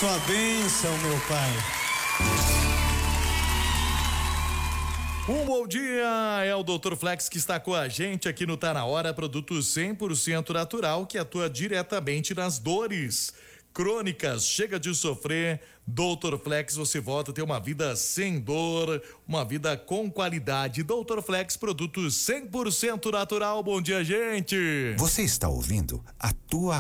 sua bênção, meu Pai. Um bom dia, é o Dr. Flex que está com a gente aqui no Tá Na Hora, produto 100% natural que atua diretamente nas dores crônicas. Chega de sofrer, Dr. Flex, você volta a ter uma vida sem dor, uma vida com qualidade. Dr. Flex, produto 100% natural. Bom dia, gente. Você está ouvindo a tua